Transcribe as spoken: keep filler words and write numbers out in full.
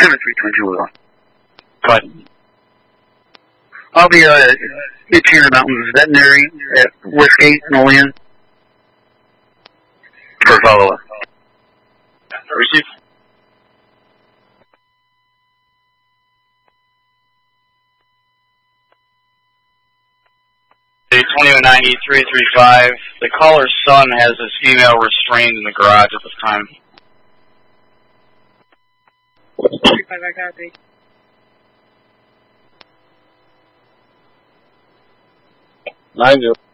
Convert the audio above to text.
three twenty-two will. But I'll be uh, Itchy Mountains Veterinary at Westgate, Nolan, for follow-up. Receive. twenty-one ninety, three three five. The caller's son has his female restrained in the garage at this time. I copy. Nine zero.